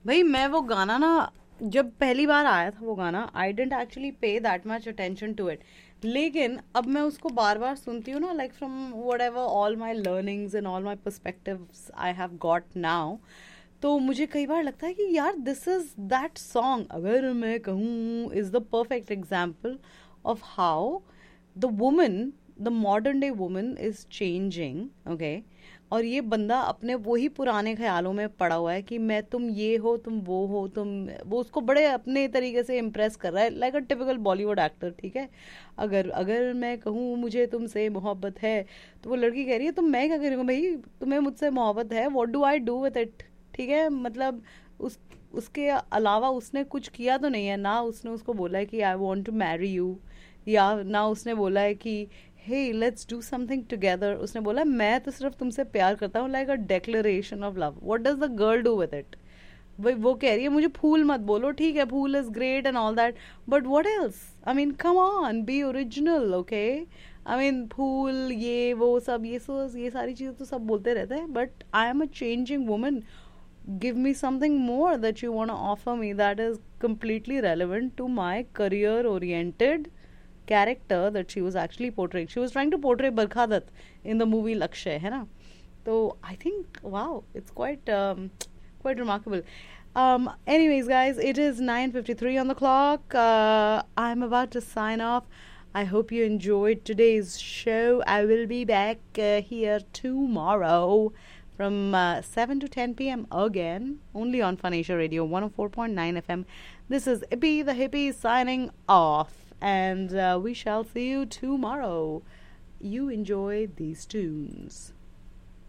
भाई मैं वो गाना ना, जब पहली बार आया था वो गाना, आई डेंट एक्चुअली पे that much attention to it, लेकिन अब मैं उसको बार बार सुनती हूँ ना, like from what ever all my learnings and all my perspectives I have got now, तो मुझे कई बार लगता है कि यार दिस इज दैट सॉन्ग, अगर मैं कहूँ, is the perfect example of how the woman, the modern day woman is changing, okay. और ये बंदा अपने वही पुराने ख्यालों में पड़ा हुआ है कि मैं, तुम ये हो, तुम वो हो, तुम वो, उसको बड़े अपने तरीके से इम्प्रेस कर रहा है, like a typical Bollywood actor, ठीक है। अगर अगर मैं कहूँ मुझे तुमसे मोहब्बत है, तो वो लड़की कह रही है तो मैं क्या करूँगा भाई, तुम्हें मुझसे मोहब्बत है, what do I do with it, ठीक है। मतलब उस उसके अलावा उसने कुछ किया तो नहीं है ना, उसने उसको बोला है कि I want to marry you, या ना उसने बोला है कि हे लेट्स डू समथिंग टुगेदर, उसने बोला मैं तो सिर्फ तुमसे प्यार करता हूँ, like a declaration of love. What does the girl do with it? भाई वो कह रही है मुझे फूल मत बोलो, ठीक है, फूल is great and all that, but what else? I mean come on, B original, okay. I mean फूल, ये वो सब, ये सारी चीज़ें तो सब बोलते रहते हैं, but I am a changing woman, give me something more that you want to offer me that is completely relevant to my career oriented character that she was actually portraying. She was trying to portray Barkha Dutt in the movie Lakshay, है ना? So I think wow, it's quite remarkable. Anyways, guys, it is 9:53 on the clock. I'm about to sign off. I hope you enjoyed today's show. I will be back here tomorrow from 7 to 10 p.m. again, only on Fun Asia Radio 104.9 FM. This is Ippy the Hippie signing off, and we shall see you tomorrow. You enjoy these tunes.